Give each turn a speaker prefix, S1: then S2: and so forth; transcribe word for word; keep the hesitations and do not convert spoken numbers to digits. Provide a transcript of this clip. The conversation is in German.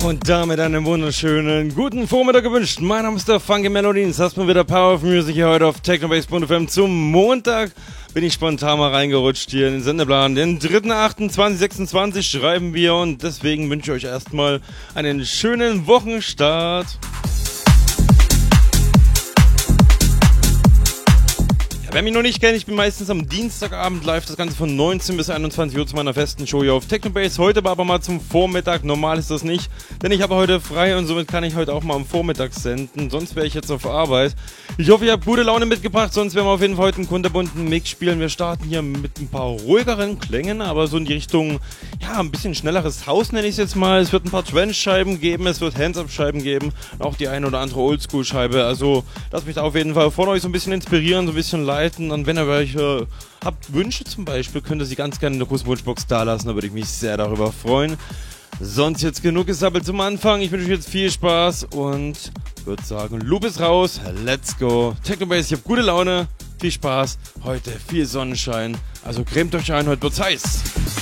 S1: Und damit einen wunderschönen guten Vormittag gewünscht. Mein Name ist der Funky Melodies. Das ist wieder Power of Music hier heute auf Technobase Punkt F M. Zum Montag bin ich spontan mal reingerutscht hier in den Sendeplan. Den dritten achten zweitausendsechsundzwanzig schreiben wir und deswegen wünsche ich euch erstmal einen schönen Wochenstart. Wer mich noch nicht kennt, ich bin meistens am Dienstagabend live, das Ganze von neunzehn bis einundzwanzig Uhr zu meiner festen Show hier auf Technobase. Heute aber mal zum Vormittag, normal ist das nicht, denn ich habe heute frei und somit kann ich heute auch mal am Vormittag senden, sonst wäre ich jetzt auf Arbeit. Ich hoffe, ihr habt gute Laune mitgebracht, sonst werden wir auf jeden Fall heute einen kunterbunten Mix spielen. Wir starten hier mit ein paar ruhigeren Klängen, aber so in die Richtung, ja, ein bisschen schnelleres Haus nenne ich es jetzt mal. Es wird ein paar Trance-Scheiben geben, es wird Hands-Up-Scheiben geben, auch die eine oder andere Oldschool-Scheibe. Also lasst mich da auf jeden Fall von euch so ein bisschen inspirieren, so ein bisschen live. Und wenn ihr welche habt, Wünsche zum Beispiel, könnt ihr sie ganz gerne in der großen Wunschbox da lassen, da würde ich mich sehr darüber freuen. Sonst jetzt genug gesabbelt zum Anfang. Ich wünsche euch jetzt viel Spaß und würde sagen, Loop ist raus, let's go. Technobase, ich habe gute Laune, viel Spaß, heute viel Sonnenschein, also cremt euch ein, heute wird's heiß.